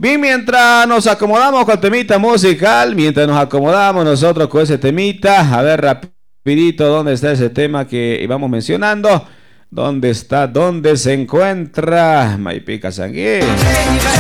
Bien, mientras nos acomodamos con el temita musical, mientras nos acomodamos nosotros con ese temita, a ver rapidito dónde está ese tema que íbamos mencionando. ¿Dónde está? ¿Dónde se encuentra? Maipica Sanguín.